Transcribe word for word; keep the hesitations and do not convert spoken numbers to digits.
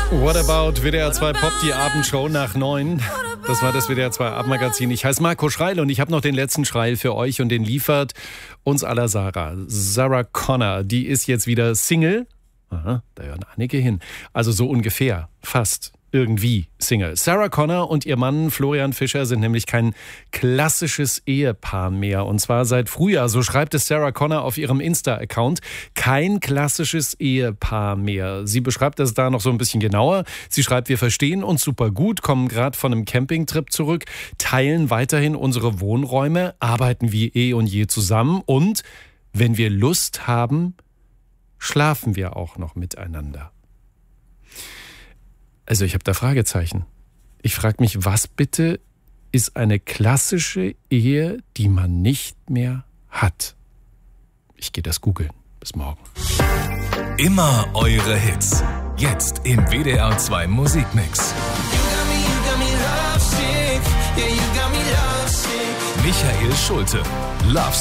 What about W D R zwei Pop, die Abendshow nach neun? Das war das W D R zwei Abendmagazin. Ich heiße Marco Schreil und ich habe noch den letzten Schreil für euch und den liefert uns aller Sarah. Sarah Connor, die ist jetzt wieder Single. Aha, da hören einige hin. Also so ungefähr, fast, irgendwie Single. Sarah Connor und ihr Mann Florian Fischer sind nämlich kein klassisches Ehepaar mehr. Und zwar seit Frühjahr, so schreibt es Sarah Connor auf ihrem Insta-Account, kein klassisches Ehepaar mehr. Sie beschreibt das da noch so ein bisschen genauer. Sie schreibt, wir verstehen uns super gut, kommen gerade von einem Campingtrip zurück, teilen weiterhin unsere Wohnräume, arbeiten wie eh und je zusammen und wenn wir Lust haben, schlafen wir auch noch miteinander. Also ich habe da Fragezeichen. Ich frage mich, was bitte ist eine klassische Ehe, die man nicht mehr hat? Ich gehe das googeln. Bis morgen. Immer eure Hits. Jetzt im W D R zwei Musikmix. Michael Schulte. Love